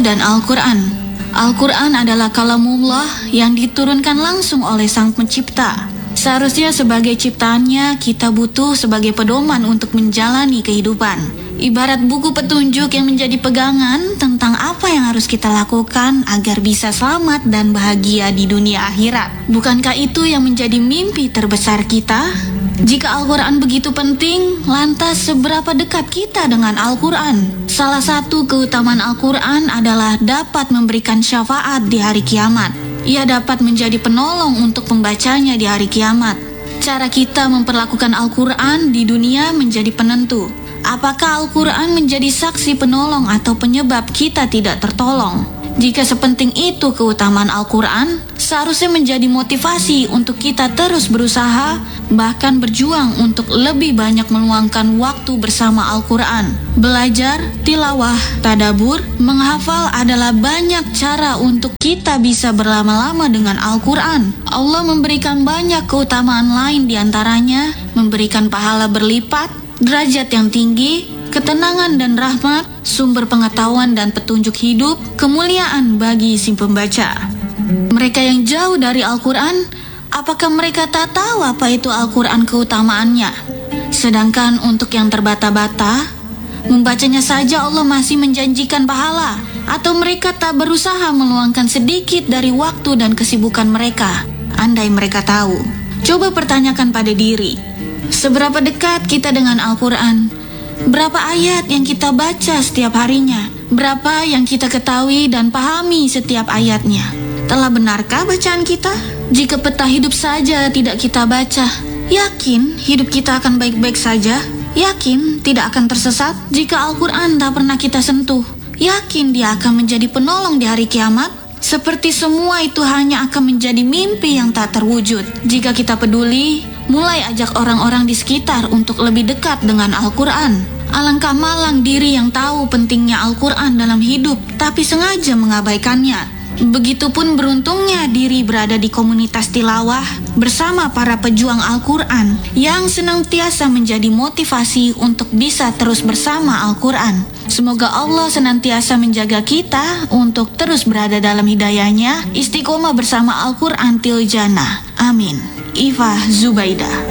dan Al-Quran. Al-Quran adalah kalamullah yang diturunkan langsung oleh Sang Pencipta. Seharusnya sebagai ciptaannya kita butuh sebagai pedoman untuk menjalani kehidupan. Ibarat buku petunjuk yang menjadi pegangan tentang apa yang harus kita lakukan agar bisa selamat dan bahagia di dunia akhirat. Bukankah itu yang menjadi mimpi terbesar kita? Jika Al-Quran begitu penting, lantas seberapa dekat kita dengan Al-Quran? Salah satu keutamaan Al-Quran adalah dapat memberikan syafaat di hari kiamat. Ia dapat menjadi penolong untuk pembacanya di hari kiamat. Cara kita memperlakukan Al-Quran di dunia menjadi penentu. Apakah Al-Quran menjadi saksi penolong atau penyebab kita tidak tertolong? Jika sepenting itu keutamaan Al-Quran, seharusnya menjadi motivasi untuk kita terus berusaha, bahkan berjuang untuk lebih banyak meluangkan waktu bersama Al-Quran. Belajar, tilawah, tadabur, menghafal adalah banyak cara untuk kita bisa berlama-lama dengan Al-Quran. Allah memberikan banyak keutamaan lain diantaranya, memberikan pahala berlipat, derajat yang tinggi, ketenangan dan rahmat, sumber pengetahuan dan petunjuk hidup, kemuliaan bagi si pembaca. Mereka yang jauh dari Al-Quran, apakah mereka tak tahu apa itu Al-Quran keutamaannya? Sedangkan untuk yang terbata-bata, membacanya saja Allah masih menjanjikan pahala, atau mereka tak berusaha meluangkan sedikit dari waktu dan kesibukan mereka, andai mereka tahu. Coba pertanyakan pada diri, seberapa dekat kita dengan Al-Quran? Berapa ayat yang kita baca setiap harinya? Berapa yang kita ketahui dan pahami setiap ayatnya? Telah benarkah bacaan kita? Jika peta hidup saja tidak kita baca, yakin hidup kita akan baik-baik saja? Yakin tidak akan tersesat? Jika Al-Quran tak pernah kita sentuh, yakin dia akan menjadi penolong di hari kiamat? Seperti semua itu hanya akan menjadi mimpi yang tak terwujud. Jika kita peduli, mulai ajak orang-orang di sekitar untuk lebih dekat dengan Al-Quran. Alangkah malang diri yang tahu pentingnya Al-Quran dalam hidup, tapi sengaja mengabaikannya. Begitupun beruntungnya diri berada di komunitas tilawah bersama para pejuang Al-Quran yang senantiasa menjadi motivasi untuk bisa terus bersama Al-Quran. Semoga Allah senantiasa menjaga kita untuk terus berada dalam hidayahnya, istiqomah bersama Al-Quran til jannah. Amin. Ifah Zubaidah.